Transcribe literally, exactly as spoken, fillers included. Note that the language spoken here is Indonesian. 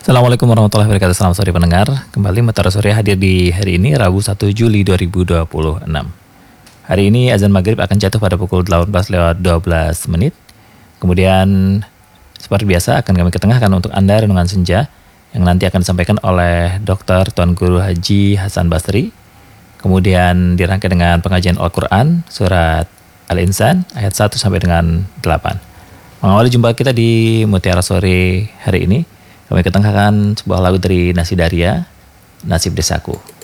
Assalamualaikum warahmatullahi wabarakatuh. Selamat sore pendengar. Kembali Mutiara Sore hadir di hari ini Rabu satu Juli dua ribu dua puluh enam. Hari ini azan maghrib akan jatuh pada pukul delapan belas lewat dua belas menit. Kemudian seperti biasa akan kami ketengahkan untuk Anda renungan senja yang nanti akan disampaikan oleh Doktor Tuan Guru Haji Hasan Basri. Kemudian dirangkai dengan pengajian Al-Quran surat Al-Insan ayat satu sampai dengan delapan. Mengawali jumpa kita di Mutiara Sore hari ini, kami ketengahkan sebuah lagu dari Nasidaria, Nasib Desaku.